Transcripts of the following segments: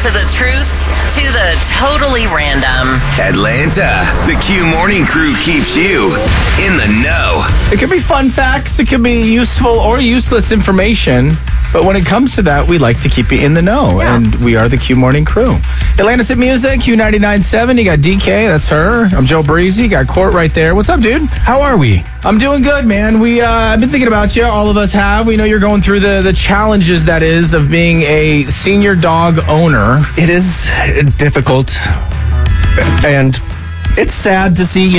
To the truths, to the totally random. Atlanta, the Q Morning Crew keeps you in the know. It could be fun facts, it could be useful or useless information, but when it comes to that, we like to keep you in the know, and we are the Q Morning Crew. Atlanta's Hit Music, Q99.7, you got DK, that's her. I'm Joe Breezy, got Court right there. What's up, dude? How are we? I'm doing good, man. I've been thinking about you. All of us have. We know you're going through the challenges that is of being a senior dog owner. It is difficult, and it's sad to see,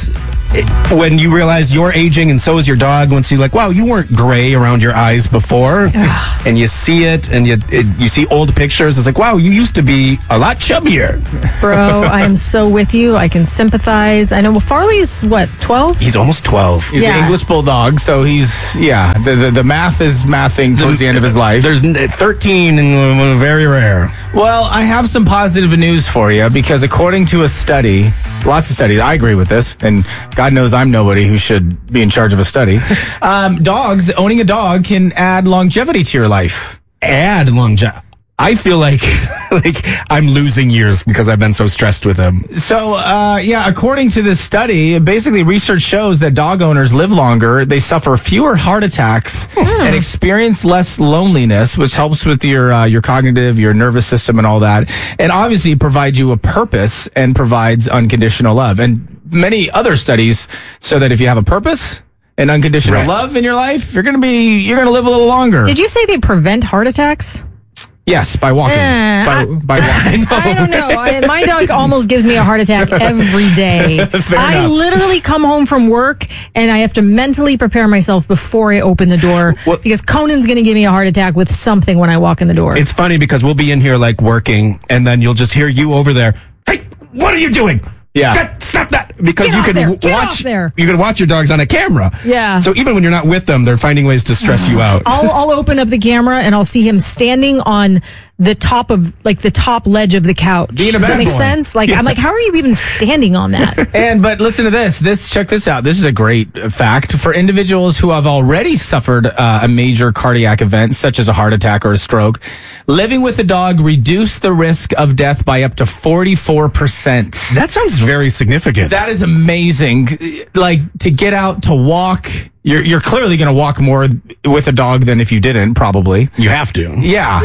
when you realize you're aging and so is your dog, once you're like, wow, you weren't gray around your eyes before, and you see it, and you see old pictures, it's like, wow, you used to be a lot chubbier. Bro, I am so with you. I can sympathize. I know, well, Farley's, 12? He's almost 12. He's an English bulldog, so he's, the math is mathing towards the end of his life. There's 13 and very rare. Well, I have some positive news for you, because according to a study, lots of studies, I agree with this, and God knows I'm nobody who should be in charge of a study. Owning a dog can add longevity to your life. Add longevity. I feel like I'm losing years because I've been so stressed with him. So, according to this study, basically research shows that dog owners live longer, they suffer fewer heart attacks, and experience less loneliness, which helps with your cognitive, your nervous system, and all that. And obviously provides you a purpose and provides unconditional love. And many other studies show that if you have a purpose and unconditional love in your life, you're gonna live a little longer. Did you say they prevent heart attacks? Yes, by walking. By walking. I don't know. My dog almost gives me a heart attack every day. I literally come home from work and I have to mentally prepare myself before I open the door because Conan's going to give me a heart attack with something when I walk in the door. It's funny because we'll be in here working and then you'll just hear you over there. Hey, what are you doing? Yeah. Stop that. Because you can watch your dogs on a camera. Yeah. So even when you're not with them, they're finding ways to stress you out. I'll open up the camera and I'll see him standing on the top of the top ledge of the couch. Does that make sense? I'm like, how are you even standing on that? But listen to this. Check this out. This is a great fact. For individuals who have already suffered a major cardiac event, such as a heart attack or a stroke, living with a dog reduced the risk of death by up to 44%. That sounds very significant. That is amazing. To get out to walk. You're clearly going to walk more with a dog than if you didn't, probably. You have to. Yeah.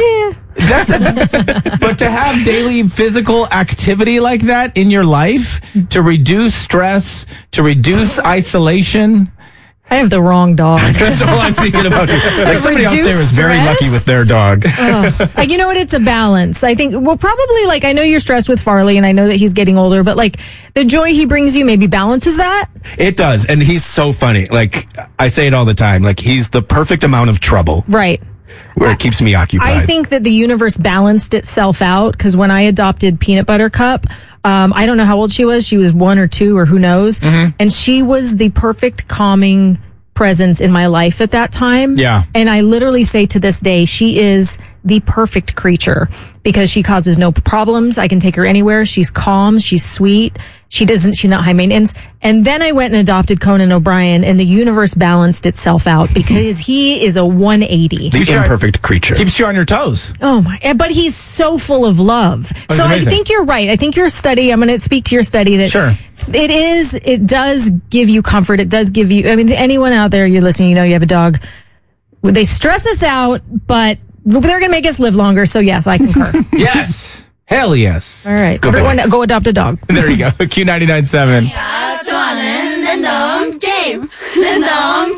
But to have daily physical activity like that in your life, to reduce stress, to reduce isolation. I have the wrong dog. That's all I'm thinking about. Somebody out there is very lucky with their dog. You know what? It's a balance. I think, probably I know you're stressed with Farley and I know that he's getting older, but the joy he brings you maybe balances that. It does. And he's so funny. I say it all the time. He's the perfect amount of trouble. Right. Where it keeps me occupied. I think that the universe balanced itself out because when I adopted Peanut Butter Cup, I don't know how old she was. She was 1 or 2 or who knows. Mm-hmm. And she was the perfect calming presence in my life at that time. Yeah. And I literally say to this day, she is the perfect creature because she causes no problems. I can take her anywhere. She's calm. She's sweet. She's not high maintenance. And then I went and adopted Conan O'Brien and the universe balanced itself out because he is a 180. The imperfect creature. Keeps you on your toes. Oh my, but he's so full of love. So I think you're right. I think your study, I'm going to speak to your study that it does give you comfort. It does give you, anyone out there you're listening, you have a dog. They stress us out, but they're going to make us live longer. So yes, I concur. Yes. Hell yes. All right. Everyone go adopt a dog. There you go. Q99.7.